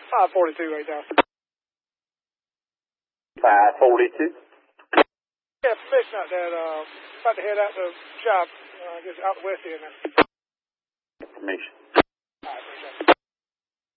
542 right now. 542. Yeah, permission out there. About to head out the shop. I guess out west here now. Information.